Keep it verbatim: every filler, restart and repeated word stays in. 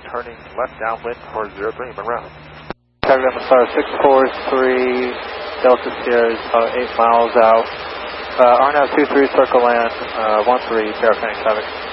turning left downwind for zero three Monroe. Target M S R six four three Delta Sierra is about eight miles out. Uh, R N A V two three circle land, uh, one three, Terra Phoenix traffic.